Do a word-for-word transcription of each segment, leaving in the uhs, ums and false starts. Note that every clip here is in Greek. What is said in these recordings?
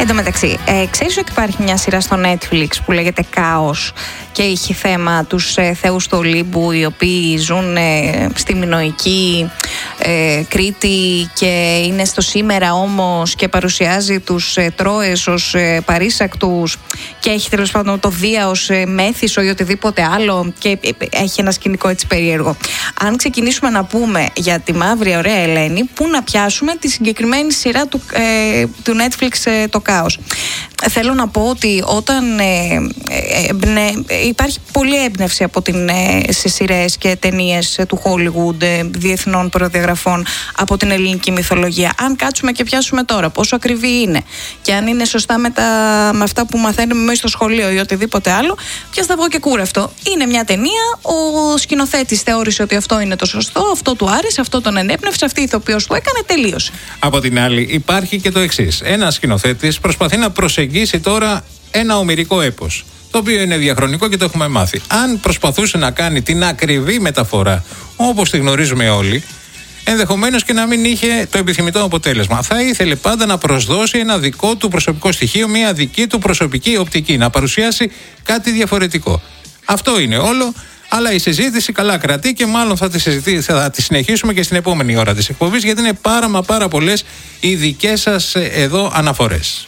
Εν τω μεταξύ, ε, ξέρεις ότι υπάρχει μια σειρά στο Netflix που λέγεται Κάος και έχει θέμα τους ε, θεούς του Ολύμπου, οι οποίοι ζουν ε, στη μινωική ε, Κρήτη και είναι στο σήμερα όμως, και παρουσιάζει τους ε, Τρόες ως ε, παρήσακτους και έχει τέλος πάντων το Δία ως ε, μέθησο ή οτιδήποτε άλλο, και ε, έχει ένα σκηνικό έτσι περίεργο. Αν ξεκινήσουμε να πούμε για τη μαύρη ωραία Ελένη, πού να πιάσουμε τη συγκεκριμένη σειρά του, ε, του Netflix ε, το Κάος. Θέλω να πω ότι όταν ε, ε, υπάρχει πολλή έμπνευση από την, ε, σε σειρές και ταινίες ε, του Hollywood, ε, διεθνών προδιαγραφών, από την ελληνική μυθολογία. Αν κάτσουμε και πιάσουμε τώρα πόσο ακριβή είναι και αν είναι σωστά με, τα, με αυτά που μαθαίνουμε μέσα στο σχολείο ή οτιδήποτε άλλο, πια θα βγω και κούρευτο. Είναι μια ταινία, ο σκηνοθέτης θεώρησε ότι αυτό είναι το σωστό, αυτό του άρεσε, αυτό τον ενέπνευσε, αυτή η ηθοποιός του έκανε, τελείωσε. Από την άλλη, υπάρχει και το εξής. Ένας σκηνοθέτης προσπαθεί να προσεγγίσει τώρα ένα ομηρικό έπος, το οποίο είναι διαχρονικό και το έχουμε μάθει. Αν προσπαθούσε να κάνει την ακριβή μεταφορά όπως τη γνωρίζουμε όλοι, ενδεχομένως και να μην είχε το επιθυμητό αποτέλεσμα. Θα ήθελε πάντα να προσδώσει ένα δικό του προσωπικό στοιχείο, μια δική του προσωπική οπτική, να παρουσιάσει κάτι διαφορετικό. Αυτό είναι όλο. Αλλά η συζήτηση καλά κρατεί και μάλλον θα τη, συζητή, θα τη συνεχίσουμε και στην επόμενη ώρα της εκπομπής, γιατί είναι πάρα μα πάρα πολλές οι δικές σας εδώ αναφορές.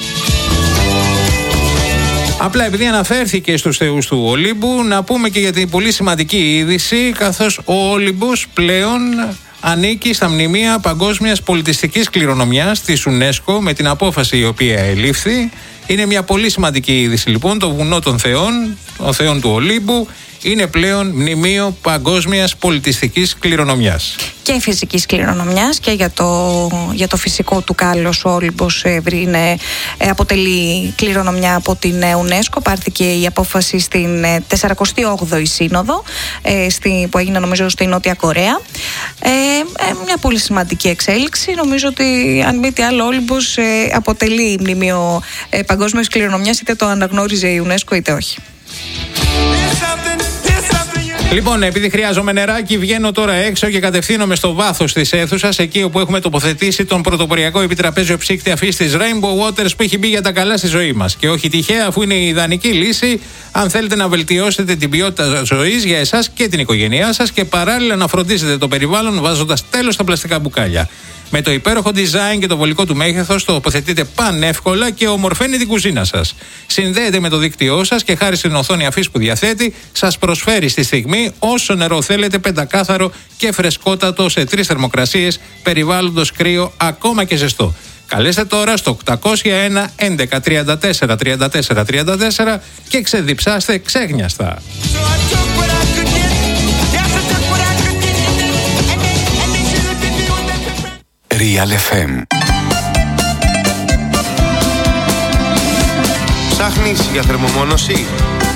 Απλά επειδή αναφέρθηκε στους θεούς του Ολύμπου, να πούμε και για την πολύ σημαντική είδηση, καθώς ο Όλυμπος πλέον ανήκει στα μνημεία παγκόσμιας πολιτιστικής κληρονομιάς της UNESCO με την απόφαση η οποία ελήφθη. Είναι μια πολύ σημαντική είδηση λοιπόν. Το βουνό των θεών, των θεών του Ολύμπου, είναι πλέον μνημείο παγκόσμιας πολιτιστικής κληρονομιάς. Και φυσικής κληρονομιάς, και για το, για το φυσικό του κάλος ο Όλυμπος ε, είναι, ε, αποτελεί κληρονομιά από την UNESCO. Πάρθηκε η απόφαση στην ε, σαραντά όγδοη Σύνοδο ε, στη, που έγινε νομίζω στη Νότια Κορέα. Ε, ε, μια πολύ σημαντική εξέλιξη. Νομίζω ότι αν μη τι άλλο ο Όλυμπος ε, αποτελεί μνημείο ε, παγκόσμιας κληρονομιάς, είτε το αναγνώριζε η UNESCO είτε όχι. Λοιπόν, επειδή χρειάζομαι νεράκι, βγαίνω τώρα έξω και κατευθύνομαι στο βάθος της αίθουσας, εκεί όπου έχουμε τοποθετήσει τον πρωτοποριακό επιτραπέζιο ψύκτη αφής της Rainbow Waters, που έχει μπει για τα καλά στη ζωή μας. Και όχι τυχαία, αφού είναι η ιδανική λύση αν θέλετε να βελτιώσετε την ποιότητα ζωής για εσάς και την οικογένειά σας και παράλληλα να φροντίσετε το περιβάλλον βάζοντας τέλος στα πλαστικά μπουκάλια. Με το υπέροχο design και το βολικό του μέγεθος το τοποθετείτε πανεύκολα και ομορφαίνει την κουζίνα σας. Συνδέεται με το δίκτυό σας και χάρη στην οθόνη αφής που διαθέτει, σας προσφέρει στη στιγμή όσο νερό θέλετε, πεντακάθαρο και φρεσκότατο σε τρεις θερμοκρασίες, περιβάλλοντος κρύο, ακόμα και ζεστό. Καλέστε τώρα στο οκτακόσια ένα έντεκα τριάντα τέσσερα τριάντα τέσσερα τριάντα τέσσερα και ξεδιψάστε ξέγνιαστα. Real εφ εμ. Ψάχνεις για θερμομόνωση?